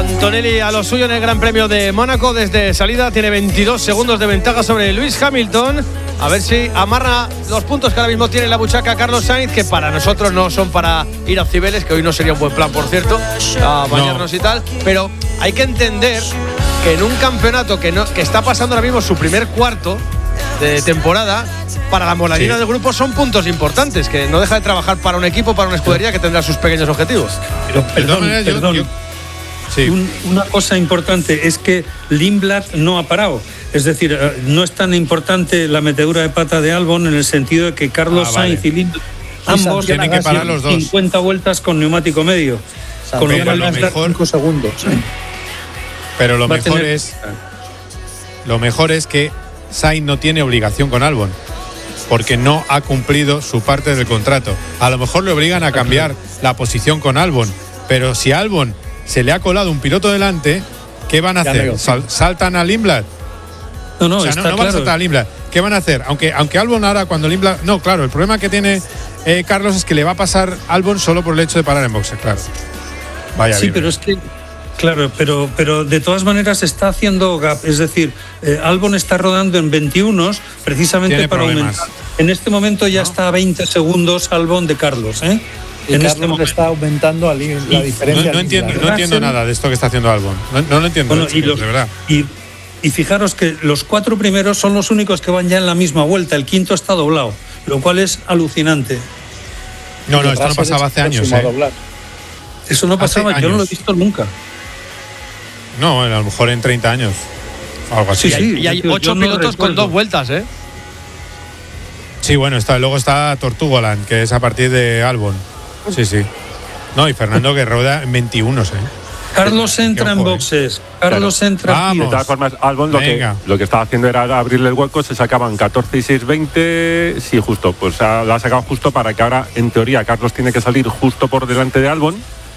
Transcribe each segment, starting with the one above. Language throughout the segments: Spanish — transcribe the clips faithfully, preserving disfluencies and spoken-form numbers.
Antonelli a lo suyo en el Gran Premio de Mónaco. Desde salida tiene veintidós segundos de ventaja sobre Lewis Hamilton. A ver si amarra los puntos que ahora mismo tiene en la buchaca Carlos Sainz, que para nosotros no son para ir a Cibeles, que hoy no sería un buen plan, por cierto, a bañarnos no. y tal. Pero hay que entender que en un campeonato que, no, que está pasando ahora mismo su primer cuarto de temporada, para la molarina sí. del grupo son puntos importantes, que no deja de trabajar para un equipo, para una escudería que tendrá sus pequeños objetivos. Pero, perdón, perdón, yo, perdón. Yo, sí. Un, una cosa importante es que Lindblad no ha parado. Es decir, no es tan importante la metedura de pata de Albon en el sentido de que Carlos ah, vale. Sainz y Lindblad ambos tienen que parar los dos. cincuenta vueltas con neumático medio. Con lo cual lo mejor cinco segundos. ¿Sí? Pero lo mejor tener... es lo mejor es que Sainz no tiene obligación con Albon, porque no ha cumplido su parte del contrato. A lo mejor le obligan a cambiar la posición con Albon, pero si a Albon se le ha colado un piloto delante, ¿qué van a hacer? Sal, ¿Saltan a Lindblad? No, no, o sea, está no, no claro. van a saltar a Lindblad. ¿Qué van a hacer? Aunque, aunque Albon ahora cuando Lindblad... No, claro, el problema que tiene eh, Carlos es que le va a pasar Albon solo por el hecho de parar en boxes, claro. Vaya sí, bien. Pero es que... Claro, pero, pero de todas maneras está haciendo gap. Es decir, eh, Albon está rodando en veintiuno precisamente Tiene para problemas. aumentar. En este momento ya ¿no? está a veinte segundos Albon de Carlos, ¿eh? Y en Carlos este está aumentando la, la diferencia. No, no entiendo, no entiendo nada de esto que está haciendo Albon. No, no lo entiendo, bueno, y los, de verdad. Y, y fijaros que los cuatro primeros son los únicos que van ya en la misma vuelta. El quinto está doblado, lo cual es alucinante. No, no, esto no pasaba hace años. ¿eh? Eso no pasaba, yo no lo he visto nunca. No, a lo mejor en treinta años. Algo así. Sí, sí, y hay ocho pilotos no con dos vueltas, ¿eh? Sí, bueno, está, luego está Tortugoland, que es a partir de Albon. Sí, sí. No, y Fernando que rueda en veintiuno, ¿eh? Carlos entra en boxes. Carlos claro. entra Vamos. De todas formas, Albon lo que, lo que estaba haciendo era abrirle el hueco, se sacaban catorce y seis veinte. Sí, justo, pues lo ha sacado justo para que ahora, en teoría, Carlos tiene que salir justo por delante de Albon.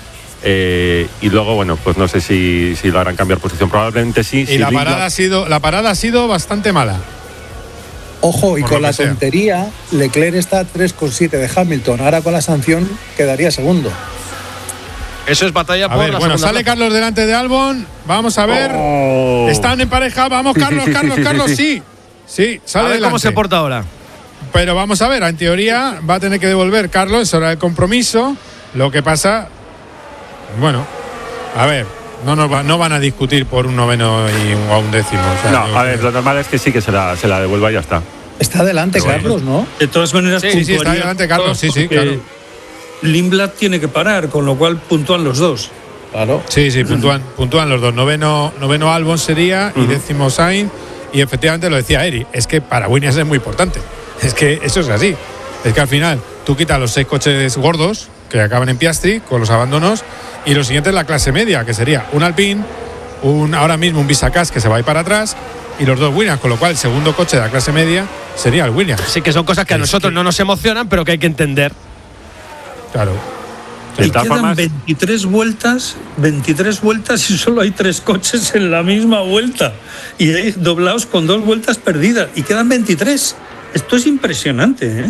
Eh, y luego, bueno, pues no sé si, si lo harán cambiar posición. Probablemente sí. Y si la, Lindblad... parada ha sido, la parada ha sido bastante mala. Ojo, y por con la sea. tontería, Leclerc está a tres coma siete de Hamilton. Ahora con la sanción quedaría segundo. Eso es batalla a por ver, la bueno, sale plaza. Carlos delante de Albon. Vamos a ver. Oh. Están en pareja. Vamos, sí, Carlos, sí, sí, Carlos, sí, Carlos, sí. sí. Sí, sí sale a ver delante. cómo se porta ahora. Pero vamos a ver, en teoría va a tener que devolver Carlos, es hora del compromiso. Lo que pasa, bueno, a ver, no, nos va, no van a discutir por un noveno y un, o un décimo. O sea, no, a ver, lo normal es que sí que se la, se la devuelva y ya está. Está adelante Pero Carlos, bueno. ¿no? De todas maneras, sí, sí, sí, está adelante Carlos, sí, sí, claro. Lindblad tiene que parar, con lo cual puntúan los dos. Claro. Sí, sí, puntúan, puntúan los dos. Noveno, noveno Albon sería y uh-huh. décimo Sainz. Y efectivamente lo decía Eri, es que para Williams es muy importante. Es que eso es así. Es que al final tú quitas los seis coches gordos que acaban en Piastri con los abandonos y lo siguiente es la clase media, que sería un Alpine, un, ahora mismo un Visacas que se va a ir para atrás y los dos Williams, con lo cual el segundo coche de la clase media sería el Williams. Sí, que son cosas que a nosotros que... no nos emocionan, pero que hay que entender. Claro. Y quedan formas... veintitrés vueltas, veintitrés vueltas y solo hay tres coches en la misma vuelta. Y hay doblados con dos vueltas perdidas. Y quedan veintitrés. Esto es impresionante, ¿eh?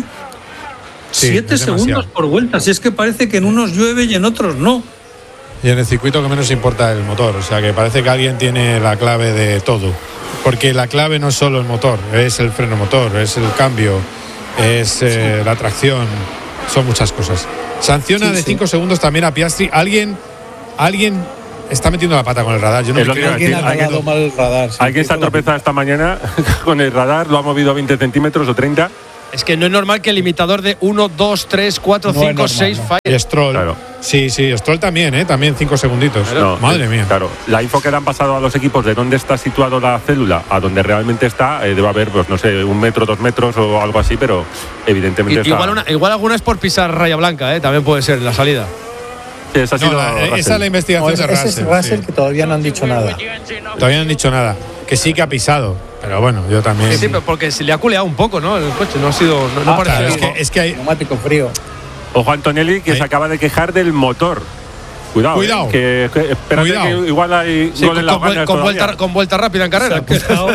Sí, Siete segundos por vuelta. Si es que parece que en unos llueve y en otros no. Y en el circuito que menos importa el motor. O sea que parece que alguien tiene la clave de todo. Porque la clave no es solo el motor, es el freno motor, es el cambio, es eh, sí. la tracción. Son muchas cosas. Sanciona sí, de cinco sí. segundos también a Piastri. Alguien, alguien está metiendo la pata con el radar. Yo no me creo. Alguien ha cagado mal el radar. Sí, alguien se ha tropezado esta mañana con el radar, lo ha movido a veinte centímetros o treinta. Es que no es normal que el limitador de uno, dos, tres, cuatro, cinco, seis falle. Y Stroll. Claro. Sí, sí, Stroll también, ¿eh? También cinco segunditos. No, Madre mía. Claro, la info que le han pasado a los equipos de dónde está situado la célula a donde realmente está, eh, debe haber, pues no sé, un metro, dos metros o algo así, pero evidentemente y, está... Igual, una, igual alguna es por pisar raya blanca, ¿eh? También puede ser la salida. Sí, esa, ha sido no, la, esa es la investigación no, de Russell. Ese es Russell sí. que todavía no han dicho nada. Todavía no han dicho nada. Que sí que ha pisado. Pero bueno, yo también. Sí, sí, pero porque se le ha culeado un poco, ¿no? El coche no ha sido. No, no ah, parece claro, es, que, es que hay. Neumático frío. Ojo Antonelli, que ¿Eh? se acaba de quejar del motor. Cuidado. Cuidado. Eh, que, que, espérate Cuidado. que igual hay. Sí, con, con, con, vuelta, con vuelta rápida en carrera.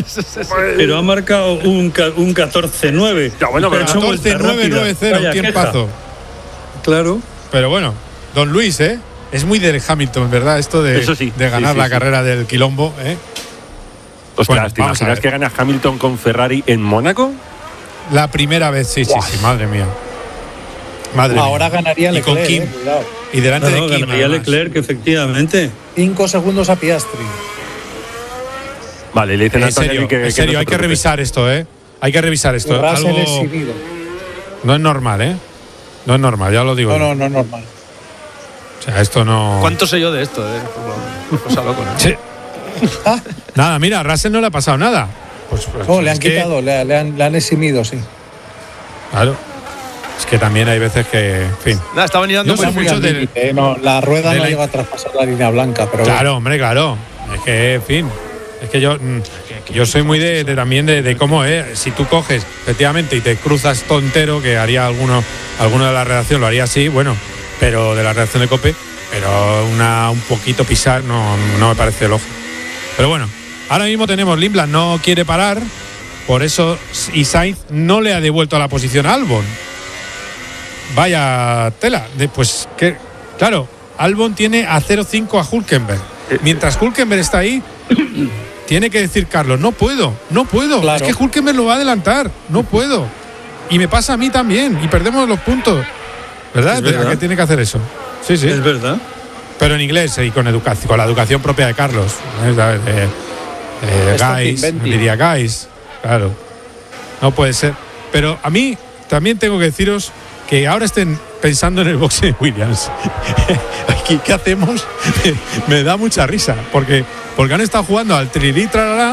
Pero ha marcado un, un catorce nueve. Ya, bueno, pero catorce nueve nueve cero, un tiempazo. Claro. Pero bueno, don Luis, ¿eh? es muy del Hamilton, ¿verdad? Esto de, Eso sí, de ganar sí, sí, la sí. carrera del quilombo, ¿eh? Ostras, Bueno, ¿te imaginas que gana Hamilton con Ferrari en Mónaco? La primera vez, sí, sí, sí, madre mía. Madre Ahora mía. ganaría Y con Leclerc, Kim. eh, cuidado. Y delante No, no, de Kim. ganaría además. Leclerc, efectivamente. Cinco segundos a Piastri. Vale, le dicen a En Antonelli serio, que, en serio no se hay que preocupe. revisar esto, ¿eh? Hay que revisar esto. Russell Algo exhibido. no es normal, ¿eh? No es normal, ya lo digo. No, yo. no, no es normal. O sea, esto no. ¿Cuánto sé yo de esto? Eh? Cosa loco, ¿no? Sí. Nada, mira, a Russell no le ha pasado nada. Pues, pues, No, le han es que- quitado, le, le han, le han eximido, sí. Claro. Es que también hay veces que, en fin. Nada, estaba mirando Yo muy soy Muy mucho al del- límite, eh, no, la rueda de no la- llega a traspasar la línea blanca, pero Claro, hombre, claro. Es que, en fin. Es que yo, mm, yo soy muy de, de también de, de cómo, eh, si tú coges efectivamente y te cruzas tontero, que haría alguno, alguno de la redacción lo haría así, bueno, pero de la redacción de COPE, pero una un poquito pisar no, no me parece lógico. Pero bueno, ahora mismo tenemos Lindblad no quiere parar, por eso y Sainz no le ha devuelto a la posición a Albon. Vaya tela, de, pues que claro, Albon tiene a cero cinco a Hülkenberg. Mientras Hülkenberg está ahí, tiene que decir Carlos, no puedo, no puedo. Claro. Es que Hülkenberg lo va a adelantar, no puedo. Y me pasa a mí también, y perdemos los puntos. ¿Verdad? Es verdad. ¿A qué tiene que hacer eso? Sí, sí. Es verdad. Pero en inglés y con educación, con la educación propia de Carlos. ¿eh? ¿Sabes? Eh, eh, Esto guys, inventing. diría guys, claro. No puede ser. Pero a mí también tengo que deciros que ahora estén pensando en el boxe de Williams. Aquí, ¿qué hacemos? me, me da mucha risa, porque, porque han estado jugando al trilí, tralala,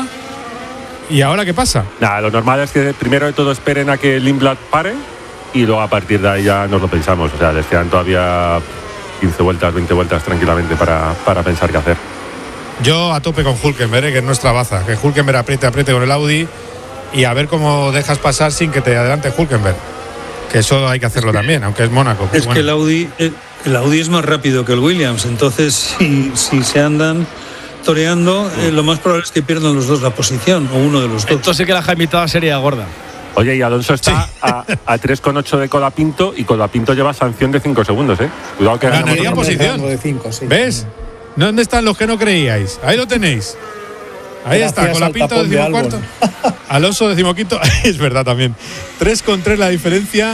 y ahora ¿qué pasa? Nada, lo normal es que primero de todo esperen a que Lindblad pare y luego a partir de ahí ya nos lo pensamos. O sea, les quedan todavía quince vueltas, veinte vueltas tranquilamente para, para pensar qué hacer. Yo a tope con Hülkenberg, eh, que es nuestra baza. Que Hülkenberg apriete, apriete con el Audi y a ver cómo dejas pasar sin que te adelante Hülkenberg. Que eso hay que hacerlo también, aunque es Mónaco. pues Es bueno. que el Audi, el, el Audi es más rápido que el Williams, entonces si, si se andan toreando, eh, lo más probable es que pierdan los dos la posición, o uno de los dos. Entonces sí que la jaimitada sería gorda. Oye, y Alonso está a, a tres coma ocho de Colapinto y Colapinto lleva sanción de cinco segundos, ¿eh? Cuidado que Ganaría ganamos. posición. Rango de cinco, sí. ¿Ves? ¿Dónde están los que no creíais? Ahí lo tenéis. Ahí Gracias está, con la al pinta tapón de decimocuarto. Alonso decimoquinto. Es verdad también. tres con tres la diferencia.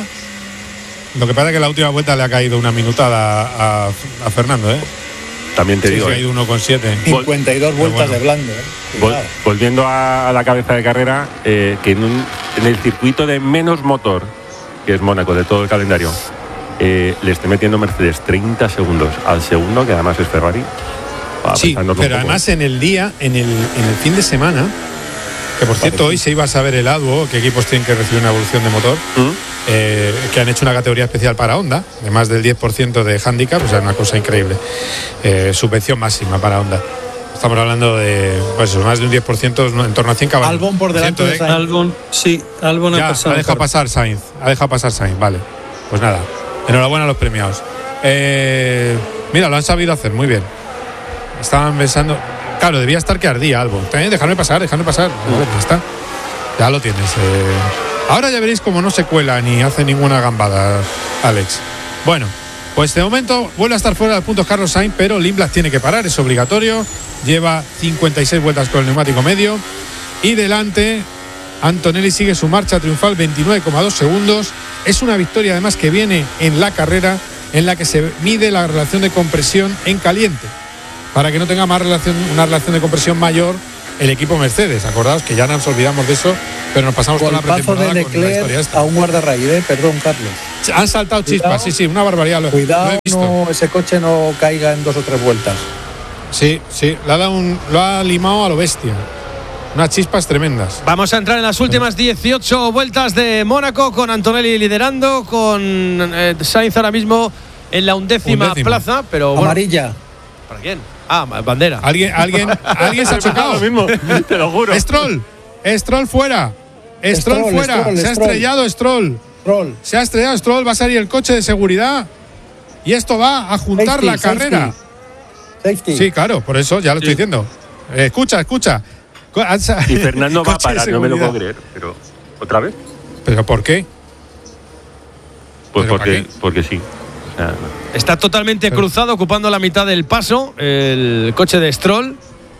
Lo que pasa es que la última vuelta le ha caído una minutada a, a Fernando, ¿eh? También te Sí, digo. sí, ha ¿eh? ido uno con siete. cincuenta y dos vueltas bueno. de blando. eh. Vol- Cuidado. volviendo a, a la cabeza de carrera, eh, que en, un- en el circuito de menos motor, que es Mónaco, de todo el calendario, eh, le esté metiendo Mercedes treinta segundos al segundo, que además es Ferrari. Va, Sí, pensándolo un pero poco. además en el día, en el, en el fin de semana, que por cierto hoy se iba a saber el A D U O, qué equipos tienen que recibir una evolución de motor, ¿Mm? eh, que han hecho una categoría especial para Honda, de más del diez por ciento de handicap, o sea, una cosa increíble. Eh, subvención máxima para Honda. Estamos hablando de pues, más de un diez por ciento, en torno a cien caballos. Albon por delante de ¿eh? Sainz. Albon, sí, Albon Ya, ha pasado. ha dejado pasar Sainz. Ha dejado pasar Sainz, vale. Pues nada, enhorabuena a los premiados. Eh, mira, lo han sabido hacer, muy bien. Estaban pensando. Claro, debía estar que ardía Albon. También dejarme pasar, dejarme pasar. A ver, ya está. Ya lo tienes. eh. Ahora ya veréis cómo no se cuela ni hace ninguna gambada, Alex. Bueno, pues de momento vuelve a estar fuera del punto Carlos Sainz, pero Lindblad tiene que parar, es obligatorio. Lleva cincuenta y seis vueltas con el neumático medio. Y delante, Antonelli sigue su marcha triunfal, veintinueve coma dos segundos. Es una victoria además que viene en la carrera en la que se mide la relación de compresión en caliente, para que no tenga más relación, una relación de compresión mayor el equipo Mercedes. Acordaos que ya nos olvidamos de eso, pero nos pasamos con la Golpazo pretemporada de con la historia Leclerc esta. a un guardarraíl, eh, perdón, Carlos. Han saltado chispas, Cuidado. sí, sí, una barbaridad. Lo, Cuidado, lo he visto. no, ese coche no caiga en dos o tres vueltas. Sí, sí, le ha dado un, lo ha limado a lo bestia. Unas chispas tremendas. Vamos a entrar en las últimas dieciocho vueltas de Mónaco, con Antonelli liderando, con eh, Sainz ahora mismo en la undécima, Undécima. plaza, pero bueno, Amarilla. ¿para quién? Ah, bandera. Alguien, alguien, alguien se ha chocado. Lo mismo, te lo juro. Stroll, Stroll fuera. Stroll, Stroll, fuera. Stroll, se ha Stroll. estrellado Stroll. Troll. Se ha estrellado Stroll, va a salir el coche de seguridad. Y esto va a juntar Safety, la carrera. Safety. Safety. Sí, claro, por eso ya lo estoy diciendo. Eh, escucha, escucha. Co- Y Fernando va a coche de parar, no me lo seguridad. puedo creer. Pero, ¿otra vez? ¿Pero por qué? Pues ¿Pero para porque, qué? porque sí. O sea, está totalmente pero, cruzado, ocupando la mitad del paso, el coche de Stroll.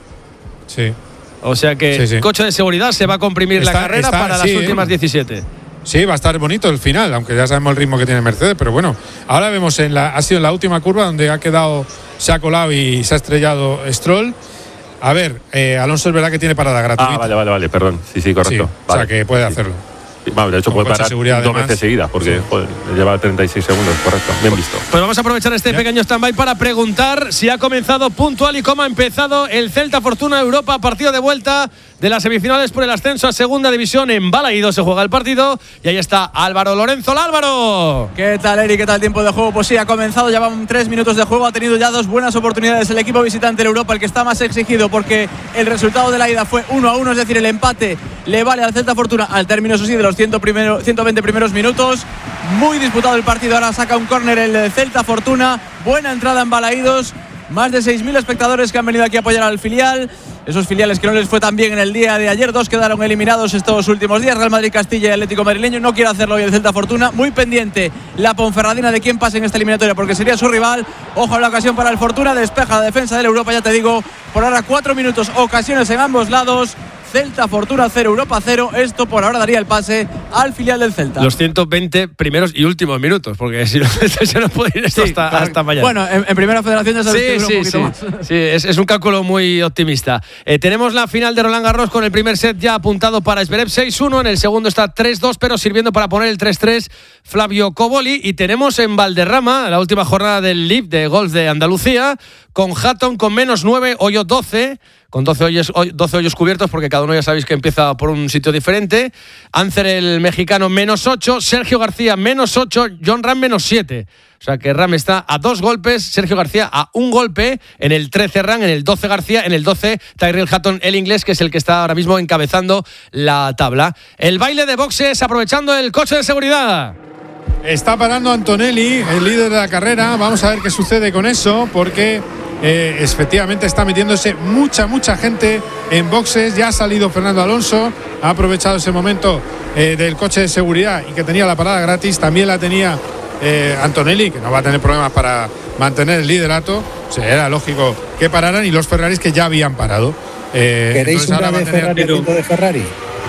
Sí. O sea que el sí, sí. coche de seguridad se va a comprimir está, la carrera está, para sí, las últimas diecisiete. Sí, va a estar bonito el final, aunque ya sabemos el ritmo que tiene Mercedes, pero bueno, ahora vemos en la ha sido en la última curva donde ha quedado, se ha colado y se ha estrellado Stroll. A ver, eh, Alonso es verdad que tiene parada gratuita. Ah, vale, vale, vale, perdón. Sí, sí, correcto. Sí, vale. O sea que puede hacerlo. Sí, vale, de hecho Con puede parar dos veces seguidas porque sí. joder, lleva treinta y seis segundos, correcto. Bien visto. Pues vamos a aprovechar este ¿Ya? pequeño stand-by para preguntar si ha comenzado puntual y cómo ha empezado el Celta Fortuna Europa, partido de vuelta de las semifinales por el ascenso a segunda división. En Balaídos se juega el partido y ahí está Álvaro Lorenzo. ¡Hola, Álvaro! ¿Qué tal, Eric? ¿Qué tal el tiempo de juego? Pues sí, ha comenzado, ya van tres minutos de juego, ha tenido ya dos buenas oportunidades el equipo visitante en Europa, el que está más exigido porque el resultado de la ida fue uno a uno, es decir, el empate le vale al Celta Fortuna al término, eso sí, de los ciento veinte primeros minutos. Muy disputado el partido, ahora saca un córner el Celta Fortuna, buena entrada en Balaídos, más de seis mil espectadores que han venido aquí a apoyar al filial. Esos filiales que no les fue tan bien en el día de ayer, dos quedaron eliminados estos últimos días, Real Madrid, Castilla y Atlético Madrileño. No quiere hacerlo hoy el Celta Fortuna, muy pendiente la Ponferradina de quién pase en esta eliminatoria porque sería su rival. Ojo a la ocasión para el Fortuna, despeja la defensa del Europa, ya te digo, por ahora cuatro minutos, ocasiones en ambos lados. Celta Fortuna cero, Europa cero. Esto por ahora daría el pase al filial del Celta. Los ciento veinte primeros y últimos minutos, porque si no se nos puede ir esto sí, hasta, hasta mañana. Bueno, en, en Primera Federación ya sabes sí, que dura sí, un poquito sí. más. Sí, es, es un cálculo muy optimista. Eh, tenemos la final de Roland Garros con el primer set ya apuntado para Zverev seis uno. En el segundo está tres dos, pero sirviendo para poner el tres tres Flavio Coboli. Y tenemos en Valderrama la última jornada del L I V de golf de Andalucía, con Hatton con menos nueve, hoyo doce. Con doce hoyos, doce hoyos cubiertos, porque cada uno ya sabéis que empieza por un sitio diferente. Ancer, el mexicano, menos ocho. Sergio García, menos ocho. John Ram, menos siete. O sea que Ram está a dos golpes, Sergio García a un golpe. En el trece Ram, en el doce García, en el doce Tyrrell Hatton, el inglés, que es el que está ahora mismo encabezando la tabla. El baile de boxes, aprovechando el coche de seguridad. Está parando Antonelli, el líder de la carrera. Vamos a ver qué sucede con eso, porque eh, efectivamente está metiéndose mucha, mucha gente en boxes. Ya ha salido Fernando Alonso, ha aprovechado ese momento eh, del coche de seguridad y que tenía la parada gratis. También la tenía eh, Antonelli, que no va a tener problemas para mantener el liderato. O sea, era lógico que pararan, y los Ferraris que ya habían parado. Eh, ¿Queréis una de Ferrari, pero... de Ferrari?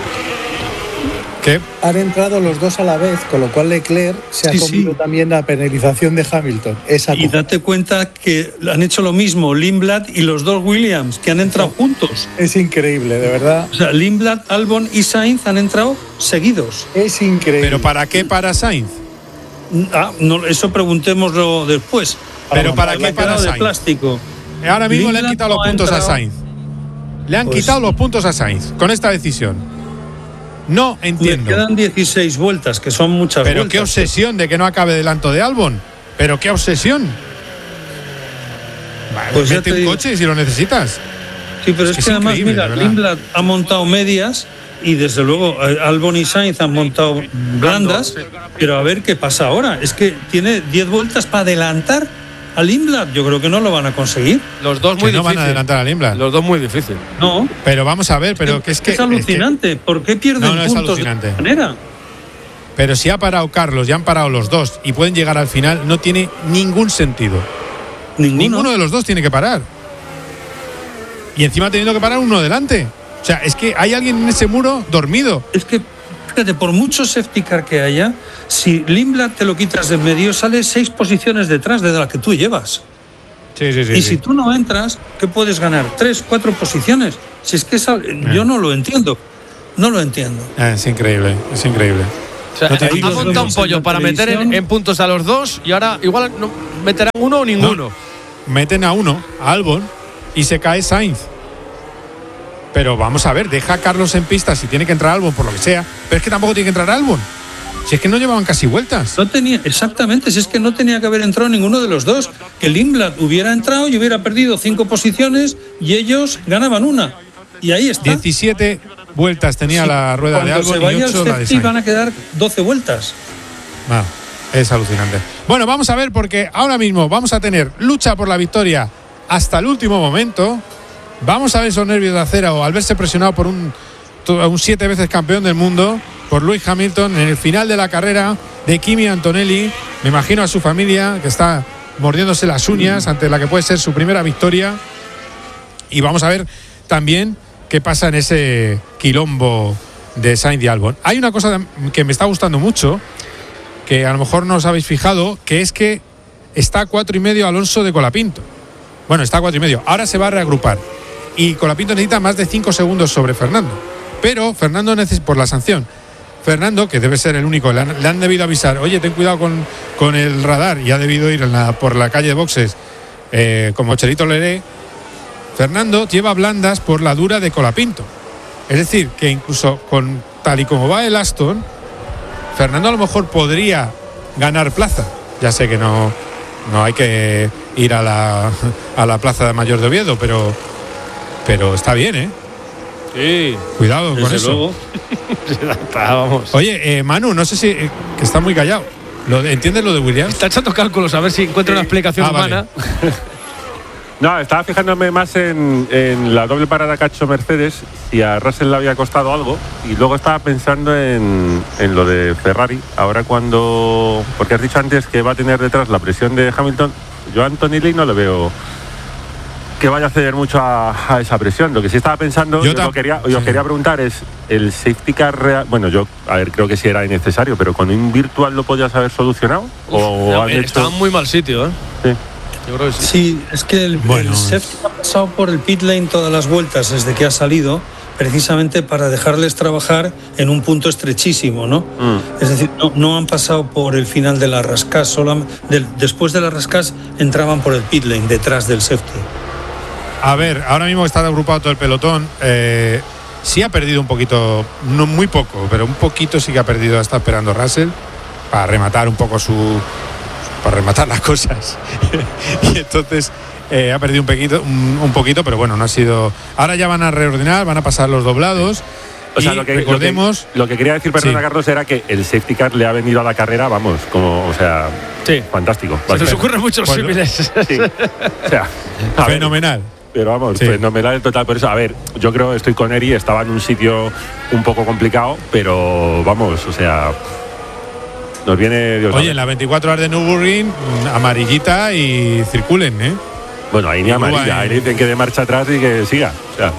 ¿Qué? Han entrado los dos a la vez, con lo cual Leclerc se sí, ha comido sí. también la penalización de Hamilton. Esa y date cuenta que han hecho lo mismo Lindblad y los dos Williams, que han entrado sí. juntos. Es increíble, de verdad. O sea, Lindblad, Albon y Sainz han entrado seguidos. Es increíble. ¿Pero para qué para Sainz? Ah, no, eso preguntémoslo después. ¿Pero para, para qué para Sainz? De plástico. Ahora mismo Lindblad le han quitado no los puntos entrado. a Sainz. Le han pues, quitado los puntos a Sainz con esta decisión. No entiendo. Le quedan dieciséis vueltas, que son muchas Pero vueltas. qué obsesión de que no acabe delante de Albon. Pero qué obsesión. Vale, pues mete un digo. coche si lo necesitas. Sí, pero es, es que, que además, mira, Lindblad ha montado medias y desde luego Albon y Sainz han montado blandas, pero a ver qué pasa ahora. Es que tiene diez vueltas para adelantar a Lindblad. Yo creo que no lo van a conseguir. Los dos muy que no difícil. van a adelantar a Lindblad. Los dos muy difícil. No. Pero vamos a ver, pero es que es que es alucinante. Es que, ¿Por qué pierden no, no puntos es alucinante. de esta manera? Pero si ha parado Carlos, ya han parado los dos y pueden llegar al final, no tiene ningún sentido. Ninguno, Ninguno de los dos tiene que parar. Y encima teniendo que parar uno delante. O sea, es que hay alguien en ese muro dormido. Es que, fíjate, por mucho safety car que haya, si Lindblad te lo quitas de en medio, sale seis posiciones detrás de la que tú llevas. Sí, sí, sí. Y sí. si tú no entras, ¿qué puedes ganar? Tres, cuatro posiciones. Si es que esa, eh. yo no lo entiendo. No lo entiendo. Eh, es increíble, es increíble. O sea, no ha montado un pollo para meter en, en puntos a los dos y ahora igual no meterán uno o ninguno. No, meten a uno, a Albon, y se cae Sainz. Pero vamos a ver, deja a Carlos en pista si tiene que entrar Albon por lo que sea, pero es que tampoco tiene que entrar Albon. Si es que no llevaban casi vueltas. No tenía, exactamente, si es que no tenía que haber entrado ninguno de los dos. Que Lindblad hubiera entrado y hubiera perdido cinco posiciones y ellos ganaban una. Y ahí está. diecisiete vueltas tenía sí, la rueda de Albon y ocho la de Sainz. Van a quedar doce vueltas. Ah, es alucinante. Bueno, vamos a ver, porque ahora mismo vamos a tener lucha por la victoria hasta el último momento. Vamos a ver esos nervios de acero al verse presionado por un, un siete veces campeón del mundo, por Lewis Hamilton, en el final de la carrera de Kimi Antonelli. me imagino a su familia que está mordiéndose las uñas ante la que puede ser su primera victoria. Y vamos a ver también qué pasa en ese quilombo de Sainz y Albon. Hay una cosa que me está gustando mucho, que a lo mejor no os habéis fijado, que es que está a cuatro y medio Alonso de Colapinto. Bueno, está a cuatro y medio. Ahora se va a reagrupar. Y Colapinto necesita más de cinco segundos sobre Fernando. Pero Fernando necesita, por la sanción, Fernando, que debe ser el único, le han, le han debido avisar, oye, ten cuidado con, con el radar, y ha debido ir en la, por la calle de boxes eh, como Chelito Leré. Fernando lleva blandas por la dura de Colapinto. Es decir, que incluso con tal y como va el Aston, Fernando a lo mejor podría ganar plaza. Ya sé que no, no hay que ir a la, a la plaza de Mayor de Oviedo, pero, pero está bien, ¿eh? Sí. Cuidado con eso. Luego. Vamos. Oye, eh, Manu, no sé si... Eh, que está muy callado. ¿Lo de, ¿Entiendes lo de Williams? Está echando cálculos a ver si encuentra sí. una explicación ah, humana. Vale. No, estaba fijándome más en, en la doble parada que ha hecho Mercedes, si a Russell le había costado algo, y luego estaba pensando en, en lo de Ferrari. Ahora cuando... Porque has dicho antes que va a tener detrás la presión de Hamilton. Yo a Anthony Lee no le veo que vaya a ceder mucho a, a esa presión. Lo que sí estaba pensando, yo, yo, quería, yo sí. quería preguntar es, ¿el safety car real? Bueno, yo, a ver, creo que sí era innecesario, pero con un virtual lo podías haber solucionado. Uf, o no, hecho... Estaba en muy mal sitio, ¿eh? Sí. Yo creo que sí. sí, es que el, bueno. el safety ha pasado por el pit lane todas las vueltas desde que ha salido, precisamente para dejarles trabajar en un punto estrechísimo, ¿no? Mm. Es decir, no, no han pasado por el final de la rascas, solo de, después de la rascas entraban por el pit lane, detrás del safety. A ver, ahora mismo está agrupado todo el pelotón. Eh, sí ha perdido un poquito, no muy poco, pero un poquito sí que ha perdido. Está esperando Russell para rematar un poco su... para rematar las cosas. Y entonces eh, ha perdido un poquito, un, un poquito, pero bueno, no ha sido... Ahora ya van a reordenar, van a pasar los doblados. O sea, lo que, recordemos... Lo que, lo que quería decir, perdona, sí. Carlos, era que el safety car le ha venido a la carrera, vamos, como, o sea... Sí. Fantástico. Se nos ocurren muchos bueno, símiles. Sí. O sea, fenomenal. Ver, pero vamos, sí. fenomenal el total. Por eso, a ver, yo creo que estoy con Eri, estaba en un sitio un poco complicado, pero vamos, o sea... Nos viene Dios. Oye, en las veinticuatro horas de Nürburgring, amarillita y circulen, ¿eh? Bueno, ahí ni amarilla, ahí dicen que de marcha atrás y que siga. O sea.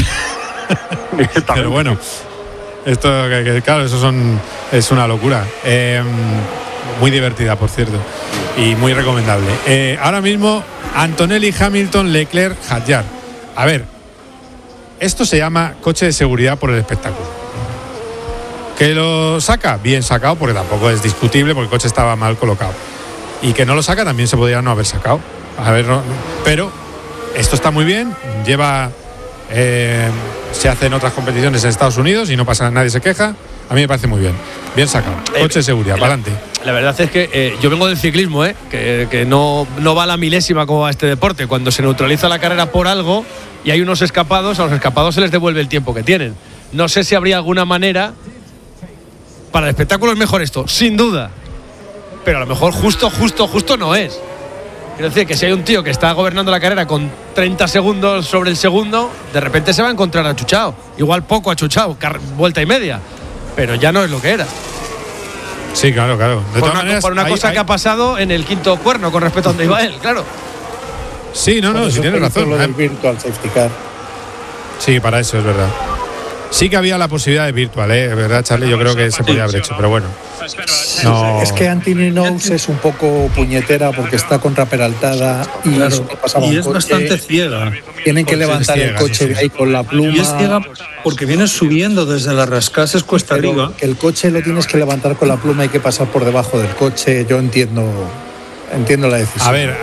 Pero bueno, esto, que, que, claro, eso son, es una locura. Eh, muy divertida, por cierto, y muy recomendable. Eh, ahora mismo, Antonelli, Hamilton, Leclerc, Hadjar. A ver, esto se llama coche de seguridad por el espectáculo. ¿Que lo saca? Bien sacado, porque tampoco es discutible, porque el coche estaba mal colocado. Y que no lo saca también se podría no haber sacado. A ver, no, pero esto está muy bien. Lleva, eh, se hace en otras competiciones en Estados Unidos y no pasa nada, nadie se queja. A mí me parece muy bien. Bien sacado. Coche de seguridad, eh, para adelante. La verdad es que eh, yo vengo del ciclismo, eh, que, que no, no va a la milésima como va este deporte. Cuando se neutraliza la carrera por algo y hay unos escapados, a los escapados se les devuelve el tiempo que tienen. No sé si habría alguna manera... Para el espectáculo es mejor esto, sin duda. Pero a lo mejor justo, justo, justo no es. Quiero decir que si hay un tío que está gobernando la carrera con treinta segundos sobre el segundo, de repente se va a encontrar achuchado. Igual poco achuchado, vuelta y media. Pero ya no es lo que era. Sí, claro, claro. De por, una, maneras, por una hay, cosa hay... que ha pasado en el quinto cuerno con respecto a donde iba él, claro. Sí, no, no, si tienes razón. Lo del virtual safety car. Sí, para eso es verdad. Sí que había la posibilidad de virtual, ¿eh? ¿Verdad, Charlie? Yo creo que se podía haber hecho, pero bueno. No. Es que Anthony Knowles es un poco puñetera porque está contraperaltada y, claro, eso que pasaba y es coche, bastante ciega. Tienen que levantar ciega, el coche sí, sí. ahí con la pluma. Y es ciega porque vienes subiendo desde las rascases cuesta pero arriba. Que el coche lo tienes que levantar con la pluma, hay que pasar por debajo del coche. Yo entiendo, entiendo la decisión. A ver.